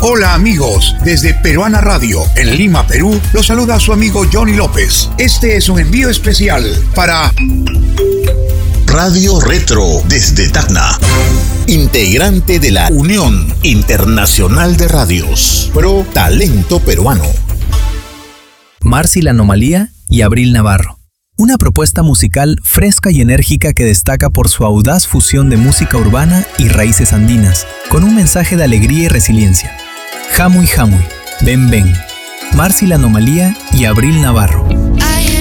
Hola amigos, desde Peruana Radio, en Lima, Perú, los saluda su amigo Johnny López. Este es un envío especial para Radio Retro desde Tacna, integrante de la Unión Internacional de Radios, Pro Talento Peruano. Marcy la Anomalía y Abril Navarro. Una propuesta musical fresca y enérgica que destaca por su audaz fusión de música urbana y raíces andinas, con un mensaje de alegría y resiliencia. Jamuy Jamuy, ven ven. Marcy la Anomalía y Abril Navarro.